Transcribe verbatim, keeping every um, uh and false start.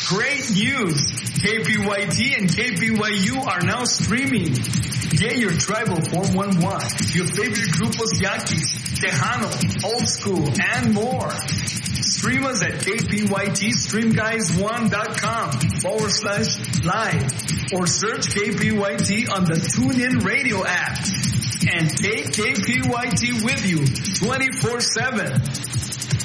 Great news! K P Y T and K P Y U are now streaming. Get your tribal four one one, your favorite grupos Yaquis, Tejano, Old School, and more. Stream us at K P Y T stream guys one dot com forward slash live or search K P Y T on the TuneIn Radio app and take K P Y T with you twenty-four seven.